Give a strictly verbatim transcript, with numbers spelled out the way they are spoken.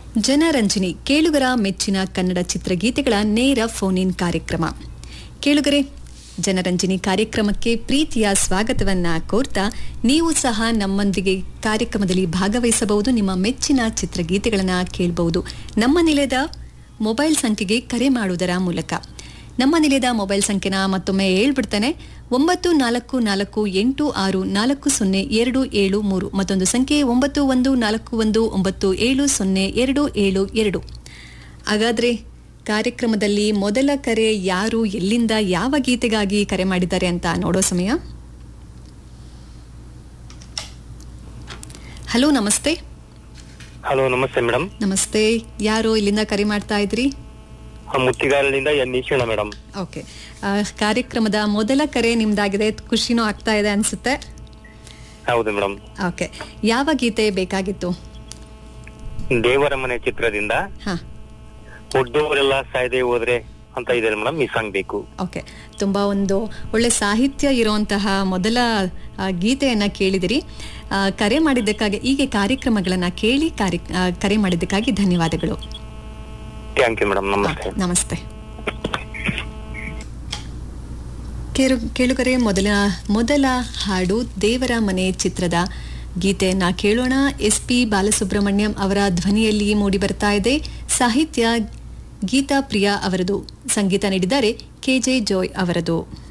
ಜನರಂಜನಿ ಕೇಳುಗರ ಮೆಚ್ಚಿನ ಕನ್ನಡ ಚಿತ್ರಗೀತೆಗಳ ನೇರ ಫೋನ್ ಇನ್ ಕಾರ್ಯಕ್ರಮ. ಕೇಳುಗರೆ, ಜನರಂಜನಿ ಕಾರ್ಯಕ್ರಮಕ್ಕೆ ಪ್ರೀತಿಯ ಸ್ವಾಗತವನ್ನ ಕೋರ್ತಾ ನೀವು ಸಹ ನಮ್ಮೊಂದಿಗೆ ಕಾರ್ಯಕ್ರಮದಲ್ಲಿ ಭಾಗವಹಿಸಬಹುದು. ನಿಮ್ಮ ಮೆಚ್ಚಿನ ಚಿತ್ರಗೀತೆಗಳನ್ನು ಕೇಳಬಹುದು. ನಮ್ಮ ನಿಲಯದ ಮೊಬೈಲ್ ಸಂಖ್ಯೆಗೆ ಕರೆ ಮಾಡುವುದರ ಮೂಲಕ. ನಮ್ಮ ನಿಲಯದ ಮೊಬೈಲ್ ಸಂಖ್ಯೆನ ಮತ್ತೊಮ್ಮೆ ಹೇಳ್ಬಿಡ್ತಾನೆ, ಒಂಬತ್ತು ನಾಲ್ಕು ನಾಲ್ಕು ಎಂಟು ಆರು ನಾಲ್ಕು ಸೊನ್ನೆ ಎರಡು ಏಳು ಮೂರು. ಮತ್ತೊಂದು ಸಂಖ್ಯೆ ಒಂಬತ್ತು ಒಂದು ನಾಲ್ಕು ಒಂದು ಒಂಬತ್ತು ಏಳು ಸೊನ್ನೆ ಎರಡು ಏಳು ಎರಡು. ಹಾಗಾದ್ರೆ ಕಾರ್ಯಕ್ರಮದಲ್ಲಿ ಮೊದಲ ಕರೆ ಯಾರು, ಎಲ್ಲಿಂದ, ಯಾವ ಗೀತೆಗಾಗಿ ಕರೆ ಮಾಡಿದ್ದಾರೆ ಅಂತ ನೋಡೋ ಸಮಯ. ಹಲೋ, ನಮಸ್ತೆ. ಹಲೋ, ನಮಸ್ತೆ ಮೇಡಮ್. ನಮಸ್ತೆ. ಯಾರು, ಇಲ್ಲಿಂದ ಕರೆ ಮಾಡ್ತಾ ಇದ್ರಿ? ಮುತ್ತಿಗಾಲದಿಂದ ಎನ್ ಈಶಣ್ಣ ಮೇಡಮ್. ಓಕೆ, ಕಾರ್ಯಕ್ರಮದ ಮೊದಲ ಕರೆ ನಿಮ್ದಾಗಿದೆ, ಖುಷಿನೂ ಆಗ್ತಾ ಇದೆ ಅನ್ಸುತ್ತೆ. ಹೌದು ಮೇಡಮ್. ಓಕೆ, ಯಾವ ಗೀತೆ ಬೇಕಾಗಿತ್ತು? ದೇವರ ಮನೆ ಚಿತ್ರದಿಂದ ಹಾ, ಒಡ್ಡೋರೆಲ್ಲ ಸಾಯ್ದೆ ಹೋದ್ರೆ ಅಂತ ಇದೆ ಮೇಡಮ್, ಈ ಸಾಂಗ್ ಬೇಕು. ಓಕೆ, ತುಂಬಾ ಒಂದು ಒಳ್ಳೆ ಸಾಹಿತ್ಯ ಇರುವಂತಹ ಮೊದಲ ಗೀತೆಯನ್ನ ಕೇಳಿದಿರಿ. ಕರೆ ಮಾಡಿದ್ದಕ್ಕಾಗಿ, ಹೀಗೆ ಕಾರ್ಯಕ್ರಮಗಳನ್ನ ಕೇಳಿ ಕಾರ್ಯ ಕರೆ ಮಾಡಿದ್ದಕ್ಕಾಗಿ ಧನ್ಯವಾದಗಳು. Thank you madam. ನಮಸ್ತೆ. ನಮಸ್ತೆ. ಕೇಳುಗರೆ, ಮೊದಲ ಮೊದಲ ಹಾಡು ದೇವರ ಮನೆ ಚಿತ್ರದ ಗೀತೆಯನ್ನ ಕೇಳೋಣ. ಎಸ್ ಪಿ ಬಾಲಸುಬ್ರಹ್ಮಣ್ಯಂ ಅವರ ಧ್ವನಿಯಲ್ಲಿ ಮೂಡಿ ಬರ್ತಾ ಇದೆ. ಸಾಹಿತ್ಯ ಗೀತಾ ಪ್ರಿಯಾ ಅವರದು, ಸಂಗೀತ ನೀಡಿದ್ದಾರೆ ಕೆ ಜೆ ಜಾಯ್ ಅವರದು.